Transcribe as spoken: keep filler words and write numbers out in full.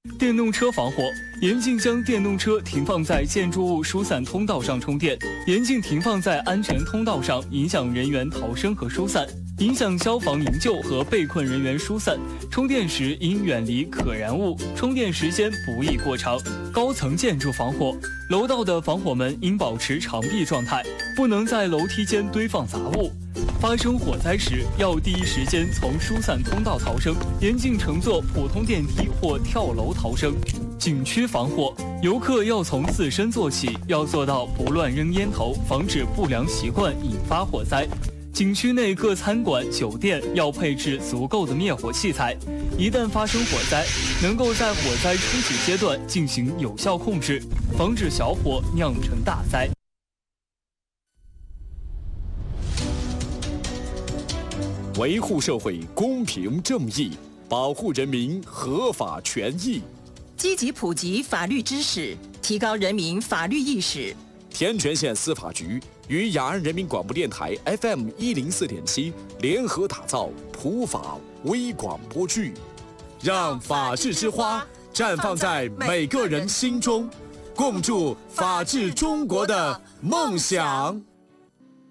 电动车防火，严禁将电动车停放在建筑物疏散通道上充电，严禁停放在安全通道上，影响人员逃生和疏散，影响消防营救和被困人员疏散。充电时应远离可燃物，充电时间不宜过长。高层建筑防火，楼道的防火门应保持长闭状态，不能在楼梯间堆放杂物。发生火灾时，要第一时间从疏散通道逃生，严禁乘坐普通电梯或跳楼逃生。景区防火，游客要从自身做起，要做到不乱扔烟头，防止不良习惯引发火灾。景区内各餐馆、酒店要配置足够的灭火器材，一旦发生火灾，能够在火灾初级阶段进行有效控制，防止小火酿成大灾。 维护社会公平正义，保护人民合法权益， 积极普及法律知识，提高人民法律意识。 天全县司法局与雅安人民广播电台 F M 一零四点七联合打造普法微广播剧，让法治之花绽放在每个人心中，共筑法治中国的梦想。